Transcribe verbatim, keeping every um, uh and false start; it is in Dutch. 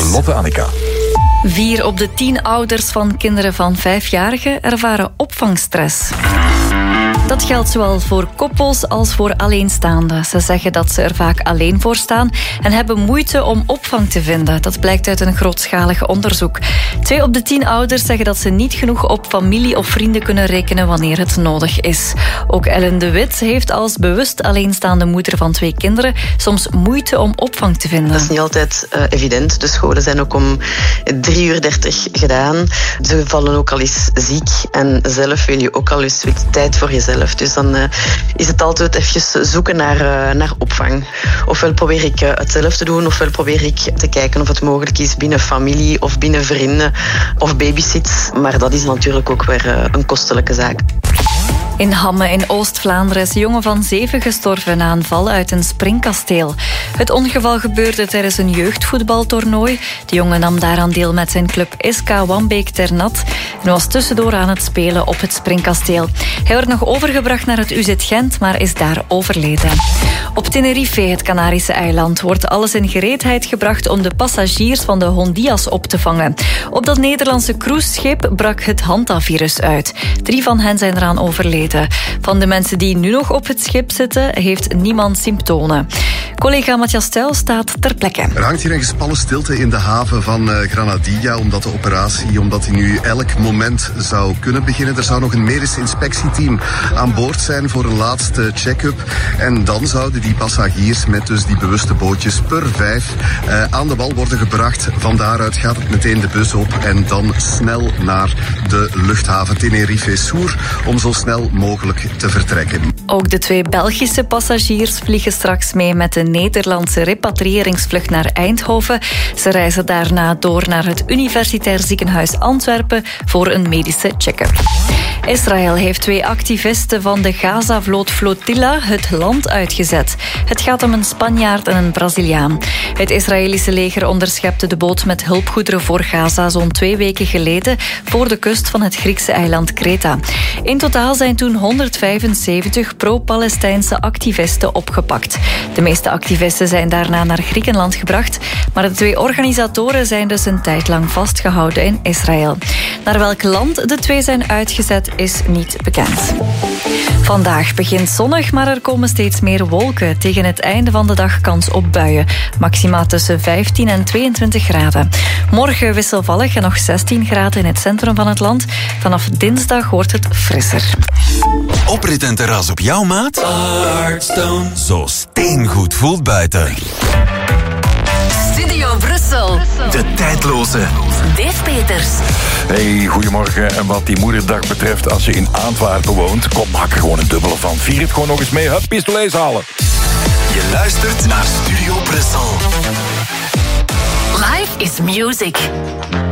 Lotte Annika. Vier op de tien ouders van kinderen van vijfjarigen ervaren opvangstress. Dat geldt zowel voor koppels als voor alleenstaanden. Ze zeggen dat ze er vaak alleen voor staan en hebben moeite om opvang te vinden. Dat blijkt uit een grootschalig onderzoek. Twee op de tien ouders zeggen dat ze niet genoeg op familie of vrienden kunnen rekenen wanneer het nodig is. Ook Ellen de Wit heeft als bewust alleenstaande moeder van twee kinderen soms moeite om opvang te vinden. Dat is niet altijd uh, evident. De scholen zijn ook om drie uur dertig gedaan. Ze vallen ook al eens ziek en zelf wil je ook al eens tijd voor jezelf. Dus dan uh, is het altijd even zoeken naar, uh, naar opvang. Ofwel probeer ik uh, het zelf te doen, ofwel probeer ik te kijken of het mogelijk is binnen familie of binnen vrienden of babysits. Maar dat is natuurlijk ook weer uh, een kostelijke zaak. In Hamme in Oost-Vlaanderen is een jongen van zeven gestorven na een val uit een springkasteel. Het ongeval gebeurde tijdens een jeugdvoetbaltoernooi. De jongen nam daaraan deel met zijn club S K Wambeek ter Nat en was tussendoor aan het spelen op het springkasteel. Hij werd nog overgebracht naar het U Z Gent, maar is daar overleden. Op Tenerife, het Canarische eiland, wordt alles in gereedheid gebracht om de passagiers van de Hondias op te vangen. Op dat Nederlandse cruiseschip brak het hantavirus uit. Drie van hen zijn eraan overleden. Van de mensen die nu nog op het schip zitten, heeft niemand symptomen. Collega Matthias Stuyl staat ter plekke. Er hangt hier een gespannen stilte in de haven van uh, Granadilla, omdat de operatie, omdat die nu elk moment zou kunnen beginnen. Er zou nog een medisch inspectieteam aan boord zijn voor een laatste check-up. En dan zouden die passagiers met dus die bewuste bootjes per vijf uh, aan de wal worden gebracht. Van daaruit gaat het meteen de bus op en dan snel naar de luchthaven Tenerife-Sur om zo snel mogelijk te vertrekken. Ook de twee Belgische passagiers vliegen straks mee met de Nederlandse repatriëringsvlucht naar Eindhoven. Ze reizen daarna door naar het Universitair Ziekenhuis Antwerpen voor een medische check-up. Israël heeft twee activisten van de Gaza-vloot Flotilla het land uitgezet. Het gaat om een Spanjaard en een Braziliaan. Het Israëlische leger onderschepte de boot met hulpgoederen voor Gaza zo'n twee weken geleden voor de kust van het Griekse eiland Kreta. In totaal zijn toen honderdvijfenzeventig pro-Palestijnse activisten opgepakt. De meeste activisten zijn daarna naar Griekenland gebracht, maar de twee organisatoren zijn dus een tijd lang vastgehouden in Israël. Naar welk land de twee zijn uitgezet is niet bekend. Vandaag begint zonnig, maar er komen steeds meer wolken. Tegen het einde van de dag kans op buien. Maxima tussen vijftien en tweeëntwintig graden. Morgen wisselvallig en nog zestien graden in het centrum van het land. Vanaf dinsdag wordt het frisser. Oprit en terras op jouw maat? Artstone. Zo steengoed voelt buiten. Studio Brussel. De tijdloze Dave Peters. Hey, goedemorgen. En wat die moederdag betreft, als je in Antwerpen woont, kom, maak er gewoon een dubbele van. Vier het gewoon nog eens mee. Hup, pistolets halen. Je luistert naar Studio Brussel. Life is music.